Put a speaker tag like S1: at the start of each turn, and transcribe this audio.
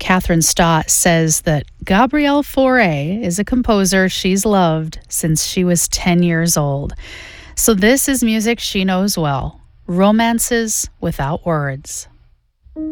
S1: Catherine Stott says that Gabrielle Fauré is a composer she's loved since she was 10 years old. So this is music she knows well, Romances Without Words.